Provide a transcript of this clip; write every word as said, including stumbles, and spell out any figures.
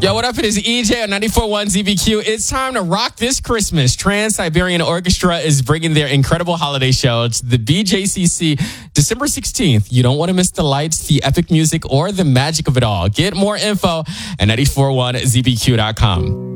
Yo, what up? It is E J on ninety-four point one Z B Q. It's time to rock this Christmas. Trans-Siberian Orchestra is bringing their incredible holiday show to the B J C C December sixteenth. You don't want to miss the lights, the epic music, or the magic of it all. Get more info at ninety-four point one Z B Q dot com.